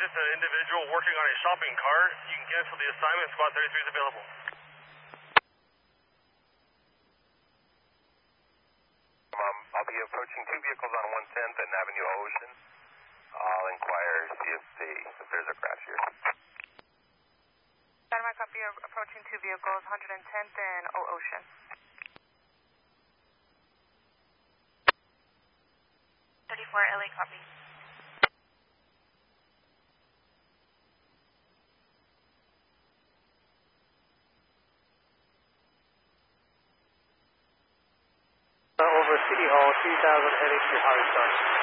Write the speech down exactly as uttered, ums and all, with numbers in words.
just an individual working on a shopping cart. You can cancel the assignment. Squad thirty-three is available. Um, I'll be approaching two vehicles on one tenth and Avenue Ocean. I'll inquire, see if, they, if there's a crash here. Dynamite copy, approaching two vehicles, one tenth and O Ocean. thirty-four L A copy. Over City Hall, three thousand N H three Harvey Star.